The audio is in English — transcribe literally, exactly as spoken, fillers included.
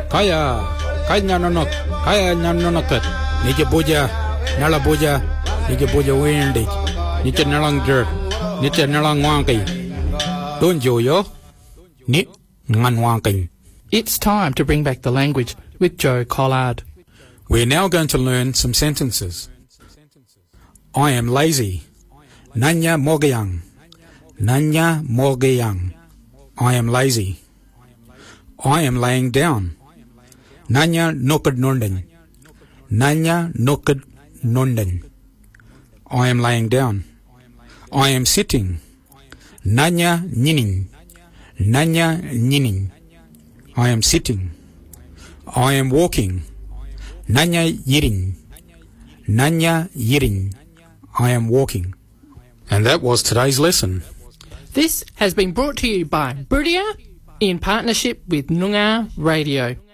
Kaya, kaya nanok, kaya nanonokat. Nike boja, nala boja, nike boja windy. Nike nalang jerk, nike nalang wanky. Don't you yo? Nip ngan wanking. It's time to bring back the language with Joe Collard. We're now going to learn some sentences. I am lazy. Nanya mogayang. Nanya mogayang. I am lazy. I am laying down. Nanya nokad nonden. Nanya nokad nonden. I am laying down. I am sitting. Nanya ninin. Nanya ninin. I am sitting. I am walking. Nanya yirin. Nanya yirin. I am walking. And that was today's lesson. This has been brought to you by Buridia in partnership with Noongar Radio.